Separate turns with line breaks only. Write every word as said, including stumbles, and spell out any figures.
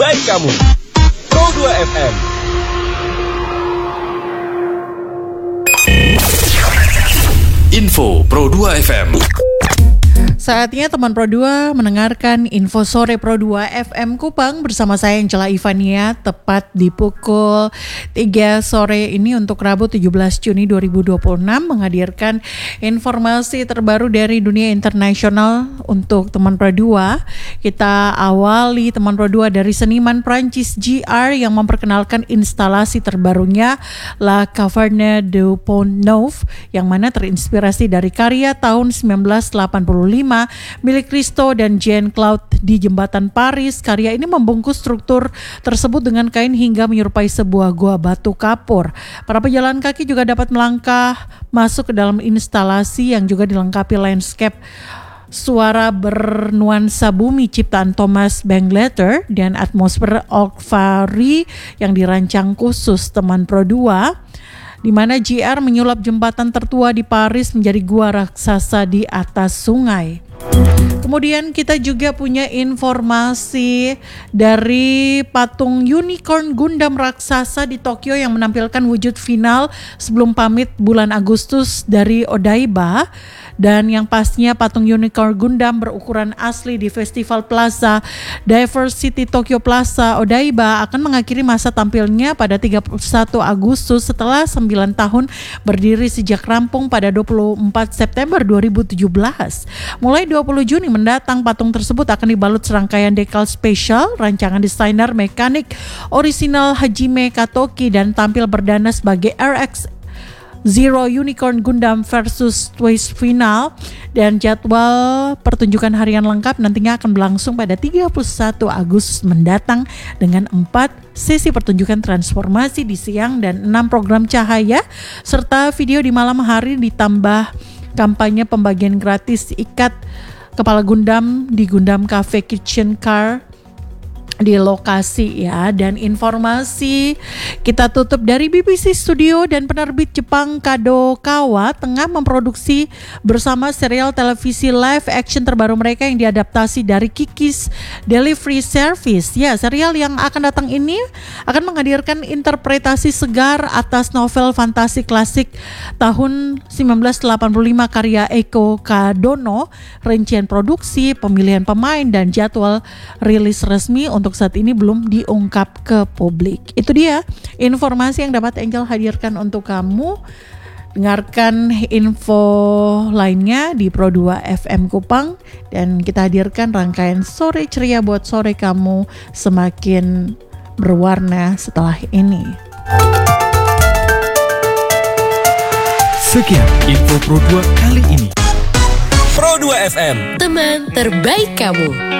terbaik kamu. Pro dua F M.
Info Pro dua F M.
Saatnya teman Pro dua mendengarkan Info Sore Pro dua F M Kupang bersama saya Angela Ivania tepat di pukul tiga sore ini untuk Rabu tujuh belas Juni dua ribu dua puluh enam menghadirkan informasi terbaru dari dunia internasional untuk teman Pro dua. Kita awali teman Pro dua dari seniman Prancis G R yang memperkenalkan instalasi terbarunya La Caverne du Pont Neuf yang mana terinspirasi dari karya tahun sembilan belas delapan puluh lima milik Christo dan Jean-Claude di Jembatan Paris. Karya ini membungkus struktur tersebut dengan kain hingga menyerupai sebuah gua batu kapur. Para pejalan kaki juga dapat melangkah masuk ke dalam instalasi yang juga dilengkapi landscape suara bernuansa bumi ciptaan Thomas Bangalter dan atmosfer olfari yang dirancang khusus teman Pro dua, di mana G R menyulap jembatan tertua di Paris menjadi gua raksasa di atas sungai. Kemudian kita juga punya informasi dari patung unicorn Gundam raksasa di Tokyo yang menampilkan wujud final sebelum pamit bulan Agustus dari Odaiba. Dan yang pastinya patung unicorn Gundam berukuran asli di Festival Plaza Diversity Tokyo Plaza Odaiba akan mengakhiri masa tampilnya pada tiga puluh satu Agustus setelah sembilan tahun berdiri sejak rampung pada dua puluh empat September dua ribu tujuh belas. Mulai dua puluh Juni mendatang, patung tersebut akan dibalut serangkaian dekal spesial rancangan desainer mekanik orisinal Hajime Katoki dan tampil berdana sebagai R X Zero Unicorn Gundam versus Twist Final. Dan jadwal pertunjukan harian lengkap nantinya akan berlangsung pada tiga puluh satu Agustus mendatang dengan empat sesi pertunjukan transformasi di siang dan enam program cahaya serta video di malam hari, ditambah kampanye pembagian gratis ikat kepala Gundam di Gundam Cafe Kitchen Car di lokasi ya. Dan informasi kita tutup dari B B C Studio dan penerbit Jepang Kadokawa tengah memproduksi bersama serial televisi live action terbaru mereka yang diadaptasi dari Kiki's Delivery Service. Ya, serial yang akan datang ini akan menghadirkan interpretasi segar atas novel fantasi klasik tahun sembilan belas delapan puluh lima karya Eiko Kadono. Rincian produksi, pemilihan pemain dan jadwal rilis resmi untuk Untuk saat ini belum diungkap ke publik. Itu dia informasi yang dapat Angel hadirkan untuk kamu. Dengarkan info lainnya di Pro dua F M Kupang dan kita hadirkan rangkaian sore ceria buat sore kamu semakin berwarna setelah ini.
Sekian info Pro dua kali ini.
Pro dua F M,
teman terbaik kamu.